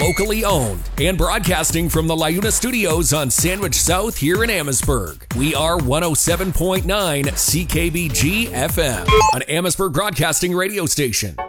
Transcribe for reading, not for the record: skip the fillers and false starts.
locally owned, and broadcasting from the LiUNA Studios on Sandwich South here in Amherstburg. We are 107.9 CKBG FM, an Amherstburg broadcasting radio station.